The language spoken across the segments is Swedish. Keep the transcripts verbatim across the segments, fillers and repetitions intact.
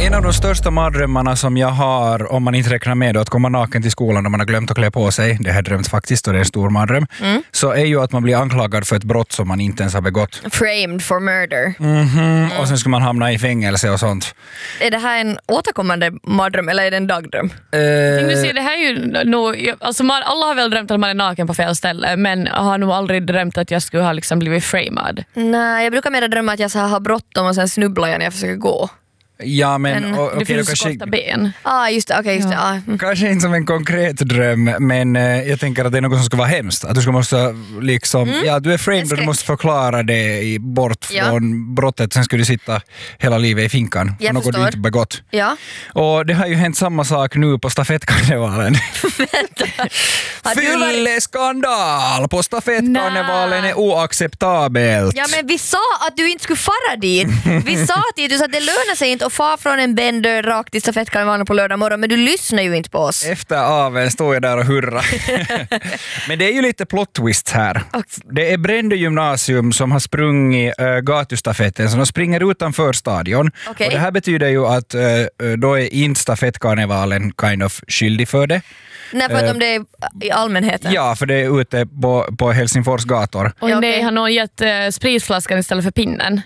En av de största mardrömmarna som jag har, om man inte räknar med att komma naken till skolan om man har glömt att klä på sig, det har jag drömt faktiskt och det är en stor mardröm, mm. så är ju att man blir anklagad för ett brott som man inte ens har begått. Framed for murder. Mm-hmm. Mm. Och sen ska man hamna i fängelse och sånt. Är det här en återkommande mardröm eller är det en dagdröm? Uh, du ser, det här är ju nog, alltså man, alla har väl drömt att man är naken på fel ställe, men har nog aldrig drömt att jag skulle ha liksom blivit framed. Nej, jag brukar mer drömma att jag så här har bråttom och sen snubblar jag när jag försöker gå. Ja, men... men och, det finns kanske, korta ben. Ah, just det, okej, okay, just ja. det. Ah. Kanske inte som en konkret dröm, men eh, jag tänker att det är något som ska vara hemskt. Att du ska måste liksom... Mm. Ja, du är framed och du måste förklara det i, bort ja. från brottet. Sen ska du sitta hela livet i finkan. Jag något förstår. du inte begått. Ja. Och det har ju hänt samma sak nu på stafettkarnevalen. Fylleskandal på stafettkarnevalen är oacceptabelt. Ja, men vi sa att du inte skulle fara dit. Vi sa till dig att det lönar sig inte att fara från en bänder rakt till stafettkarnevalen på lördag morgon, men du lyssnar ju inte på oss. Efter aven står jag där och hurrar. Men det är ju lite plot twist här. Det är Brändö gymnasium som har sprungit äh, gatustafetten, så de springer utanför stadion. Okay. Och det här betyder ju att äh, då är inte stafettkarnevalen kind of skyldig för det. Nej, för att om det är i allmänheten. Ja, för det är ute på, på Helsingfors gator. Och ja, nej, okay. har någon gett uh, spritflaskan istället för pinnen.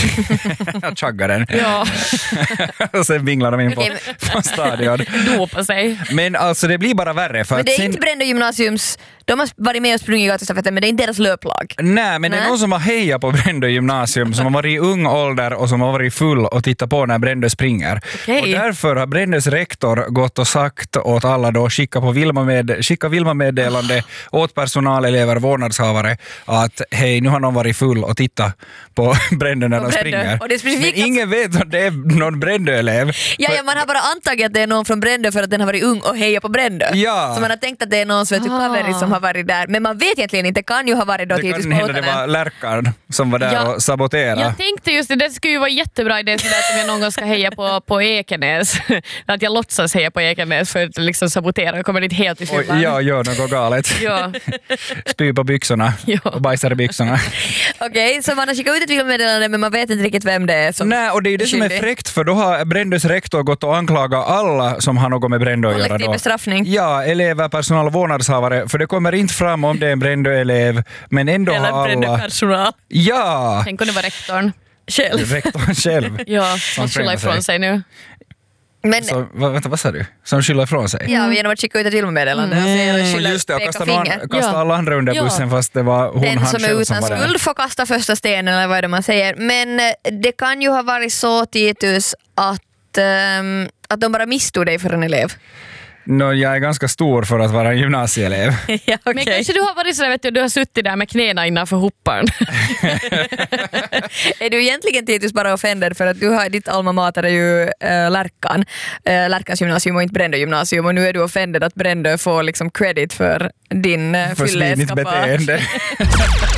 Jag chaggar den. Ja. Och sen vinglar de in på, okay. på stadion. Dopa sig. Men alltså det blir bara värre. För men det är att sen... inte Brändö gymnasiums... De har varit med och sprungit i gatustafetten, men det är inte deras löplag. Nej, men Nej. det är någon som har hejat på Brändö gymnasium, som har varit i ung ålder och som har varit full och tittat på när Brändö springer. Okay. Och därför har Brändös rektor gått och sagt åt alla då, skicka på Vilma med, skicka Vilma-meddelande åt personalelever, vårdnadshavare, att hej, nu har någon varit full och titta på Brändö när de springer. Och det är men ingen vet att det är någon Brändö-elev. Ja, ja, man har bara antagit att det är någon från Brändö för att den har varit ung och hejat på Brändö. Ja. Så man har tänkt att det är någon som är kaveri som har varit där. Men man vet egentligen inte, det kan ju ha varit då det tidigt kan hända det var Lärkan som var där ja. och saboterade. Jag tänkte just det, det skulle ju vara jättebra idé sådär att om jag någon gång ska heja på, på Ekenäs. Att jag låtsas heja på Ekenäs för att liksom sabotera och kommer inte helt i fyllan. Ja, gör något galet. Ja. Spy på byxorna ja. och bajsar i byxorna. Okej, okay, så man har skickat ut ett filmmeddelande men man vet inte riktigt vem det är som... Nej, och det är det som är fräckt, för då har Brändös rektor gått och anklagat alla som har något med Brändö att göra. Kollektiv bestraffning. Ja, elever, personal och vårdnadshavare, för det kommer inte fram om det är en Brändö-elev, men ändå eller har alla... Eller Brändö-personal. Ja! Tänk om det var rektorn själv. Rektorn själv. Ja, som skyller ifrån sig nu. Men, så, va, vänta, vad sa du? Som skyller ifrån sig? Ja, genom att skicka ut ett filmmeddelande. Mm, just det, och kasta, någon, kasta ja. alla andra under bussen ja. fast det var hon den han som själv är som utan var skuld där. får kasta första stenen eller vad är det man säger. Men det kan ju ha varit så, Titus, att, um, att de bara misstog dig för en elev. No, jag är ganska stor för att vara en gymnasieelev. Ja, okay. Men kanske du har varit så vet du, du har suttit där med knäna innanför hopparn. Är du egentligen Titus bara offended för att du har ditt alma mater är ju äh, Lärkan, äh, Lärkans gymnasium och inte Brändö gymnasium, och nu är du offended att Brändö får liksom credit för din äh, för svinigt beteende.